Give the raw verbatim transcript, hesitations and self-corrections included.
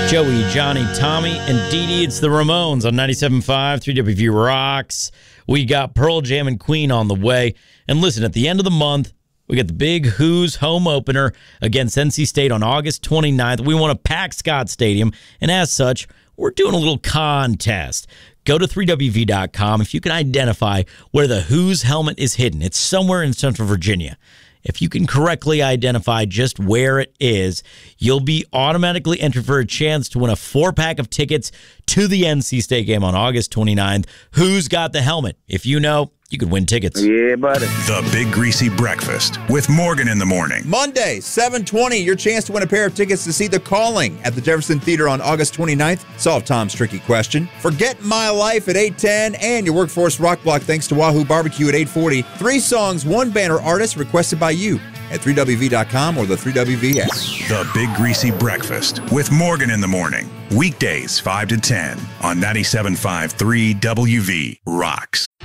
Joey, Johnny, Tommy, and Dee Dee. It's the Ramones on ninety-seven point five, three W V Rocks. We got Pearl Jam and Queen on the way. And listen, at the end of the month, we got the big Who's home opener against N C State on August twenty-ninth. We want to pack Scott Stadium, and as such, we're doing a little contest. Go to three W V dot com if you can identify where the Who's helmet is hidden. It's somewhere in Central Virginia. If you can correctly identify just where it is, you'll be automatically entered for a chance to win a four-pack of tickets to the N C State game on August twenty-ninth. Who's got the helmet? If you know, you could win tickets. Yeah, buddy. The Big Greasy Breakfast with Morgan in the morning. Monday, seven twenty, your chance to win a pair of tickets to see The Calling at the Jefferson Theater on August twenty-ninth. Solve Tom's tricky question. Forget My Life at eight ten and your Workforce Rock Block thanks to Wahoo Barbecue at eight forty. Three songs, one banner artist requested by you at three W V dot com or the three W V app. The Big Greasy Breakfast with Morgan in the morning. Weekdays five to ten on ninety-seven point five three W V Rocks.